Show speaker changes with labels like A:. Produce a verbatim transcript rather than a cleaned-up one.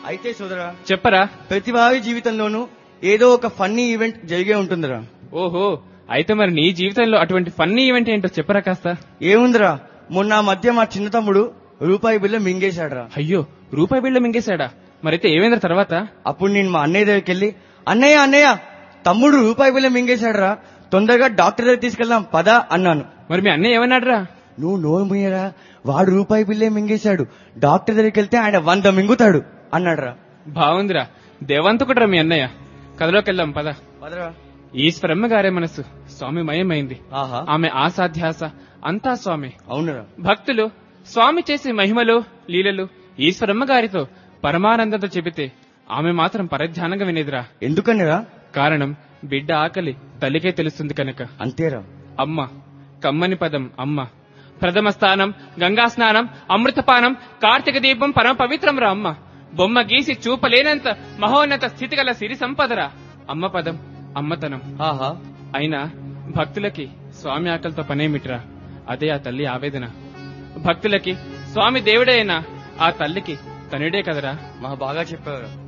A: అయితే సోదరా
B: చెప్పరా.
A: ప్రతి వారి జీవితంలోనూ ఏదో ఒక ఫన్నీ ఈవెంట్ జరిగే ఉంటుందిరా.
B: ఓహో, అయితే మరి నీ జీవితంలో అటువంటి ఫన్నీ ఈవెంట్ ఏంటో చెప్పరా కాస్త.
A: ఏముందిరా, మొన్న మధ్య మా చిన్న తమ్ముడు రూపాయి బిల్ల మింగేశాడురా.
B: అయ్యో, రూపాయి బిళ్ళ మింగేశాడా? మరైతే ఏమైందిరా తర్వాత?
A: అప్పుడు నేను మా అన్నయ్య దగ్గరికి వెళ్ళి, అన్నయ్య అన్నయ్య తమ్ముడు రూపాయి బిల్ల మింగేశాడురా, తొందరగా డాక్టర్ దగ్గర తీసుకెళ్దాం పదా అన్నాను.
B: మరి మీ అన్నయ్య ఏమన్నాడురా?
A: నువ్వు నోరు మూయరా, వాడు రూపాయి బిల్లే మింగేశాడు, డాక్టర్ దగ్గరికి వెళ్తే ఆయన వంద మింగుతాడు అన్నాడురా.
B: బాగుందిరా, దేవంతకుడురా మీ అన్నయ్య. కథలోకి వెళ్దాం పద.
A: పదరా.
B: ఈశ్వరమ్మ గారే మనసు స్వామి మయమైంది.
A: ఆహా,
B: ఆమె ఆసాధ్యాస అంతా స్వామి.
A: అవునరా.
B: భక్తులు స్వామి చేసే మహిమలు లీలలు ఈశ్వరమ్మ గారితో పరమానందంతో చెబితే ఆమె మాత్రం పరధ్యానంగా వినేదిరా.
A: ఎందుకనిరా?
B: కారణం బిడ్డ ఆకలి తల్లికే తెలుస్తుంది కనుక.
A: అంతేరా.
B: అమ్మ, కమ్మని పదం అమ్మ. ప్రథమ స్థానం గంగా స్నానం, అమృతపానం, కార్తీక దీపం పరమ పవిత్రం రా అమ్మ. బొమ్మ గీసి చూపలేనంత మహోన్నత స్థితి గల సిరి సంపదరా అమ్మ పదం, అమ్మతనం.
A: ఆహా,
B: అయినా భక్తులకి స్వామి ఆకలితో పనేమిట్రా? అదే ఆ తల్లి ఆవేదన. భక్తులకి స్వామి దేవుడే అయినా ఆ తల్లికి తనుడే కదరా.
A: మా బాగా చెప్పావురా.